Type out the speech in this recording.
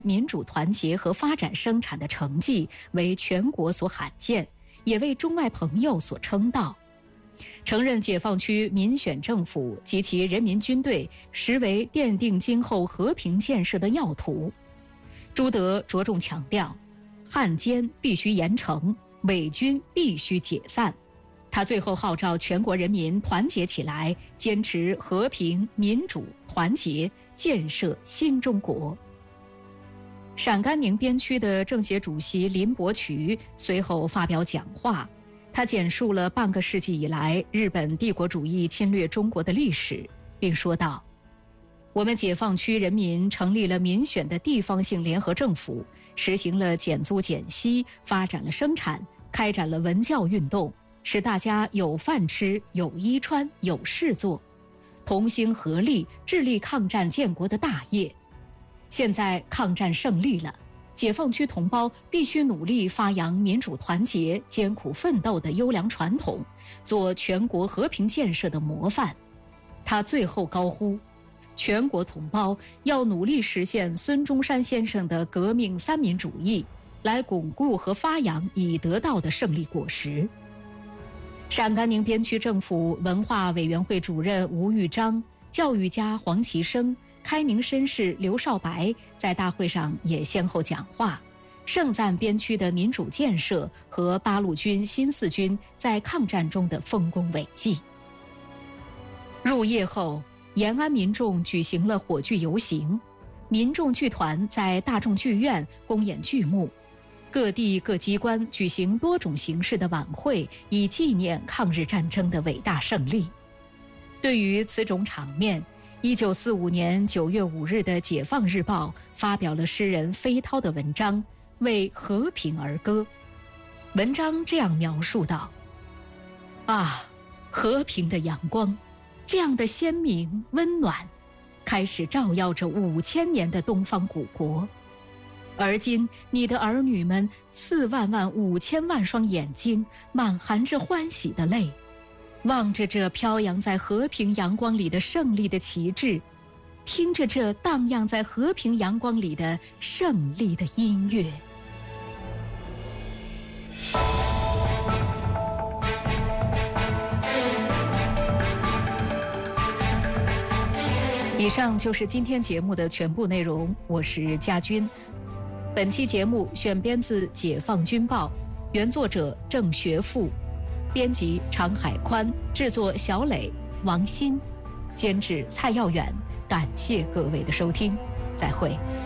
民主团结和发展生产的成绩为全国所罕见，也为中外朋友所称道。承认解放区民选政府及其人民军队实为奠定今后和平建设的要图。朱德着重强调，汉奸必须严惩，伪军必须解散。他最后号召全国人民团结起来，坚持和平、民主、团结，建设新中国。陕甘宁边区的政协主席林伯渠随后发表讲话，他简述了半个世纪以来日本帝国主义侵略中国的历史，并说道：我们解放区人民成立了民选的地方性联合政府，实行了减租减息，发展了生产，开展了文教运动，使大家有饭吃，有衣穿，有事做，同心合力，致力抗战建国的大业。现在抗战胜利了，解放区同胞必须努力发扬民主团结、艰苦奋斗的优良传统，做全国和平建设的模范。他最后高呼，全国同胞要努力实现孙中山先生的革命三民主义，来巩固和发扬已得到的胜利果实。陕甘宁边区政府文化委员会主任吴玉章、教育家黄其生、开明绅士刘少白在大会上也先后讲话，盛赞边区的民主建设和八路军新四军在抗战中的丰功伟绩。入夜后，延安民众举行了火炬游行，民众剧团在大众剧院公演剧目，各地各机关举行多种形式的晚会，以纪念抗日战争的伟大胜利。对于此种场面，1945年9月5日的《解放日报》发表了诗人飞涛的文章《为和平而歌》。文章这样描述道：啊，和平的阳光，这样的鲜明温暖，开始照耀着5000年的东方古国。而今你的儿女们4万万5千万双眼睛满含着欢喜的泪，望着这飘扬在和平阳光里的胜利的旗帜，听着这荡漾在和平阳光里的胜利的音乐。以上就是今天节目的全部内容，我是佳君。本期节目选编自《解放军报》，原作者郑学富，编辑常海宽，制作小磊、王鑫，监制蔡耀远。感谢各位的收听，再会。